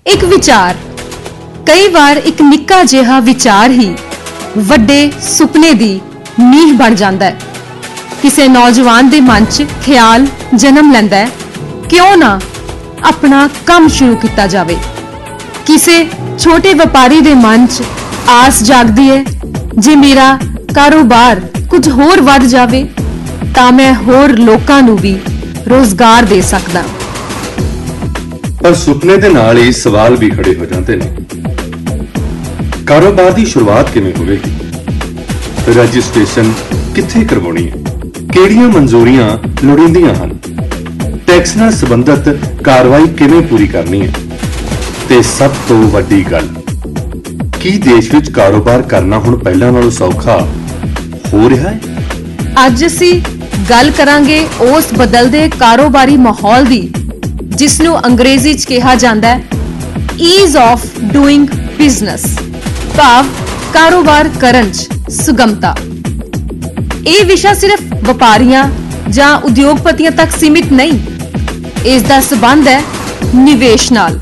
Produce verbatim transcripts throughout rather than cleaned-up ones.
एक विचार कई बार एक निक्का जिहा विचार ही वड्डे सुपने दी नींह बन जांदा है। किसी नौजवान दे मन च ख्याल जन्म लैंदा है, क्यों ना अपना काम शुरू किया जावे। किसी छोटे व्यापारी दे मन च आस जागदी है, जे मेरा कारोबार कुछ होर वध जावे तां मैं होर लोकां नूं भी रोजगार दे सकदा। पर सुपने दे नाल ही सवाल भी खड़े हो जाते हैं। कारोबार की शुरुआत किवें होवेगी? रजिस्ट्रेशन कित्थे करवाउणी है? किहड़ियां मंजूरियां लोड़ींदियां हन? टैक्स नाल संबंधित कार्रवाई किवें पूरी करनी है? ते सब तो वड्डी गल, की देश विच कारोबार करना हुण पहिलां नालों सौखा हो रहा है? अज असीं गल करांगे उस बदलदे कारोबारी माहौल दी जिसनूं अंग्रेजी च कहा जांदा है ईज ऑफ डूइंग बिजनेस, भाव कारोबार करन च सुगमता। यह विषय सिर्फ व्यापारियां जां उद्योगपतियां तक सीमित नहीं, इसदा संबंध है निवेश नाल,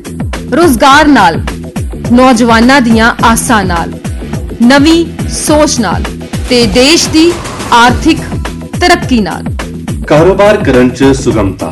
रोजगार नाल, नौजवानां दियां आसां नाल, नवीं सोच नाल ते देश दी आर्थिक तरक्की नाल। कारोबार करन च सुगमता,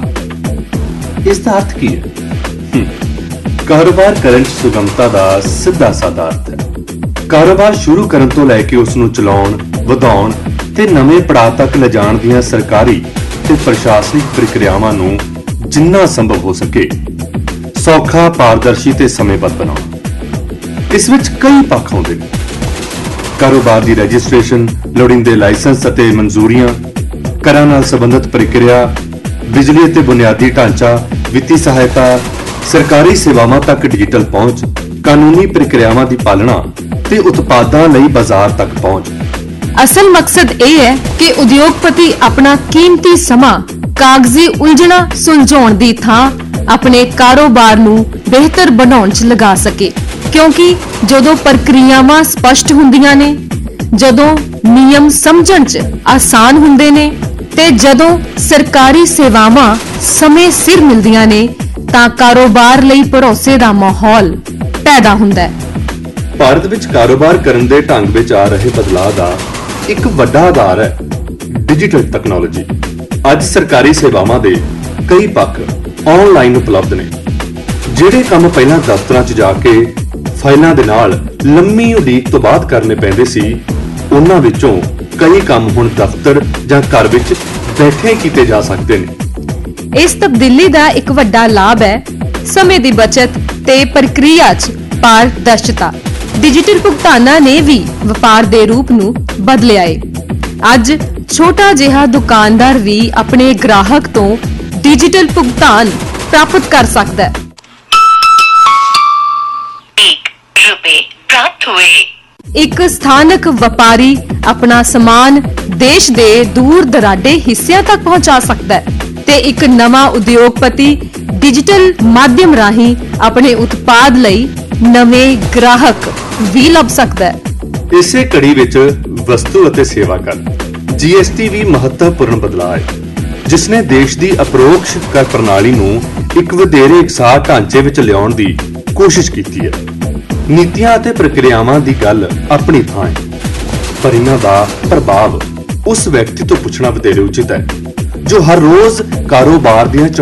इसका अर्थ की है? कारोबार करन च सुगमता दा सीधा सादा अर्थ है कारोबार शुरू करन तो लैके उसनूं चलाउण, वधाउण ते नवें पड़ाਅ तक लिजाण दीआं सरकारी ते प्रशासनिक प्रक्रियावां नूं जिन्ना संभव हो सके सौखा, पारदर्शी ते समयबद्ध बनाउणा। इस विच कई पक्ष आउंदे ने। कारोबार दी रजिस्ट्रेशन, लोड़ींदे लाइसेंस अते मंजूरियां, करां नाल संबंधित प्रक्रिया, बिजली अते बुनियादी ढांचा, वित्ती सहायता, सरकारी सेवावां तक डिजिटल पहुंच, कानूनी प्रक्रियावां दी पालना ते उत्पादां लई बाजार तक पहुंच। असल मकसद यह है कि उद्योगपति अपना कीमती समा कागजी उलझना सुलझाउण दी थां अपने कारोबार नूं बेहतर बनाउण च लगा सके, क्योंकि जदों प्रक्रियावां स्पष्ट हुंदियां ने, जदों नियम समझण च आसान हुंदे ने ते जदों सरकारी सेवावां समय सिर मिलदियां ने तां कारोबार लई भरोसे दा माहौल पैदा हुंदा है। भारत विच कारोबार करन दे ढंग विच आ रहे बदलाव दा एक वड्डा आधार है डिजिटल तकनोलॉजी। अज सरकारी सेवावां दे कई पक्ष ऑनलाइन उपलब्ध ने। ਜਿਹੜੇ ਕੰਮ ਪਹਿਲਾਂ ਦਫ਼ਤਰਾਂ 'ਚ ਜਾ ਕੇ ਫਾਈਲਾਂ ਦੇ ਨਾਲ ਲੰਮੀ ਉਡੀਕ ਤੋਂ ਬਾਅਦ ਕਰਨੇ ਪੈਂਦੇ ਸੀ, ਉਹਨਾਂ ਵਿੱਚੋਂ ਕਈ ਕੰਮ ਹੁਣ ਦਫ਼ਤਰ ਜਾਂ ਘਰ ਵਿੱਚ ਬੈਠੇ ਕੀਤੇ ਜਾ ਸਕਦੇ ਨੇ। इस तब्दीली का एक वड्डा लाभ है समय की बचत ते प्रक्रिया च पारदर्शिता। डिजिटल भुगतानां ने भी व्यापार दे रूप नूं बदलिया है। अज छोटा जिहा दुकानदार भी अपने ग्राहक तो डिजिटल भुगतान प्राप्त कर सकता है। एक रुपए प्राप्त हुए। एक स्थानक व्यापारी अपना सामान देश दे दूर दराडे हिस्सियां तक पहुंचा सकता है ते एक नवा उद्योगपति डिजिटल माध्यम राही अपने उत्पाद लई नवे ग्राहक भी लभ सकता है। इसे कड़ी विच वस्तु अते सेवा कर जीएसटी भी महत्वपूर्ण बदलाव है, जिसने देश की अप्रोक्ष कर प्रणाली नूं एक वधेरे इकसार ढांचे विच लियाउण दी कोशिश कीती है। नीतियां अते प्रक्रियावां दी गल अपनी थां है, पर इन्हां दा प्रभाव उस व्यक्ति तो पुछना वधेरे उचित है जो हर रोज कारोबार दियां